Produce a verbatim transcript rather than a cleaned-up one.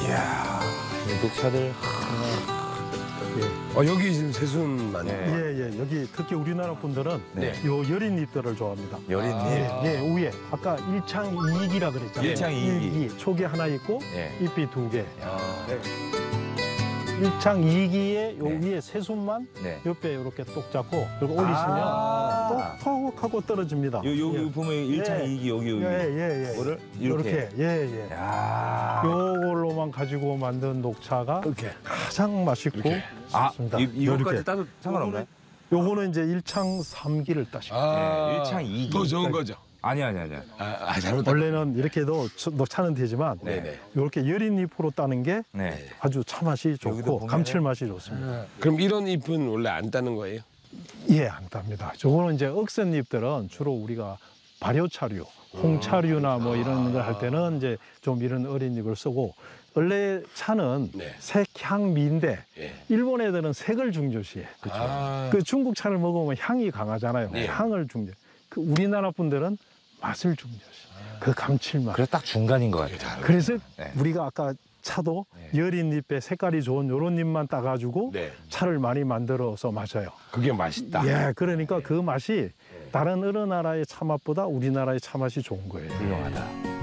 이야, 이 녹차들. 어, 여기 지금 세순만. 네. 예, 예. 여기 특히 우리나라 분들은 네. 요 여린 잎들을 좋아합니다. 여린잎. 예, 예, 위에 아까 일창이익이라 그랬잖아요. 일창이익이. 일기. 촉이 하나 있고 예. 잎이 두 개. 아, 일창이익이에 요 네. 위에 새순만 네. 옆에 이렇게 똑 잡고 그리고 올리시면 아. 똑똑 하고 떨어집니다. 요, 요, 요 예. 보면 일창이익이 여기, 여기. 예, 예, 예. 이거를 이렇게. 이렇게. 예, 예. 야. 요걸로만 가지고 만든 녹차가 이렇게. 가장 맛있고 이렇게. 아, 좋습니다. 이, 이거까지 이렇게. 따도 상관없나요? 요거는 이제 일창 삼기를 따시고 아, 네, 일창이익이. 더 좋은 거죠. 아니, 아니, 아니. 아, 아 잘못. 원래는 이렇게도 녹차는 되지만 네네. 이렇게 여린 잎으로 따는 게 네. 아주 차 맛이 여기도 좋고 보면은- 감칠맛이 좋습니다. 아, 그럼 이런 잎은 원래 안 따는 거예요? 예, 안 땁니다. 저거는 이제 억센 잎들은 주로 우리가 발효차류, 홍차류나 뭐 이런 걸 할 때는 이제 좀 이런 어린 잎을 쓰고 원래 차는 네. 색향미인데 예. 일본 애들은 색을 중요시해. 아, 그 중국 차를 먹으면 향이 강하잖아요. 네. 향을 중요. 그 우리나라 분들은 맛을 중요시. 그 감칠맛. 그래서 딱 중간인 것 같아요. 다르네. 그래서 네. 우리가 아까 차도 네. 여린 잎에 색깔이 좋은 요런 잎만 따가지고 네. 차를 많이 만들어서 마셔요. 그게 맛있다. 예, 그러니까 그 맛이 다른 어느 나라의 차 맛보다 우리나라의 차 맛이 좋은 거예요. 훌륭하다.